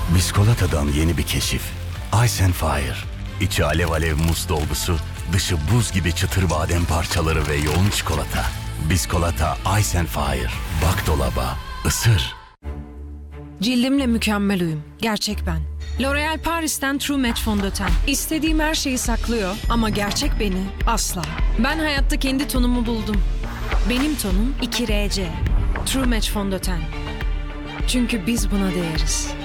Biskolata'dan yeni bir keşif. Ice and Fire. İçi alev alev muz dolgusu, dışı buz gibi çıtır badem parçaları ve yoğun çikolata. Biskolata Ice and Fire. Bak dolaba, ısır. Cildimle mükemmel uyum. Gerçek ben. L'Oréal Paris'ten True Match fondöten. İstediğim her şeyi saklıyor ama gerçek beni asla. Ben hayatta kendi tonumu buldum. Benim tonum 2RC. True Match fondöten. Çünkü biz buna değeriz.